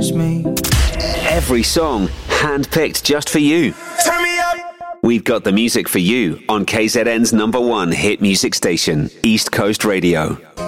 touch me. Every song handpicked just for you. Turn me up. We've got the music for you on KZN's #1 hit music station, East Coast Radio.